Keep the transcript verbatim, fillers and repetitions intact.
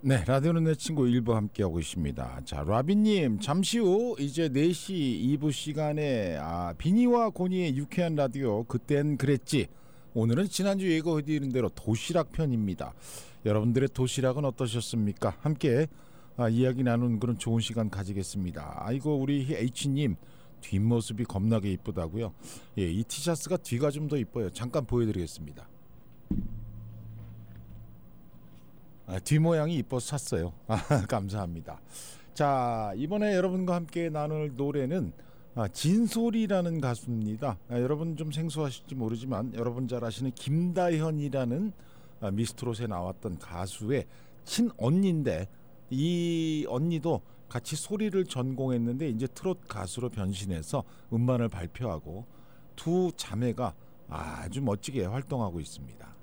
네, 라디오는 내 친구 일부 함께하고 있습니다. 자, 라비님 잠시 후 이제 네 시 이 부 시간에 아, 비니와 고니의 유쾌한 라디오 그땐 그랬지. 오늘은 지난주 예고해드린 대로 도시락 편입니다. 여러분들의 도시락은 어떠셨습니까? 함께 아, 이야기 나누는 그런 좋은 시간 가지겠습니다. 아이고 우리 H님 뒷모습이 겁나게 이쁘다고요. 예, 이 티셔츠가 뒤가 좀 더 이뻐요. 잠깐 보여드리겠습니다. 아, 뒷모양이 이뻐서 샀어요. 아, 감사합니다. 자, 이번에 여러분과 함께 나눌 노래는 아, 진솔이라는 가수입니다. 아, 여러분 좀 생소하실지 모르지만 여러분 잘 아시는 김다현이라는 아, 미스트롯에 나왔던 가수의 친언니인데 이 언니도 같이 소리를 전공했는데 이제 트롯 가수로 변신해서 음반을 발표하고 두 자매가 아주 멋지게 활동하고 있습니다.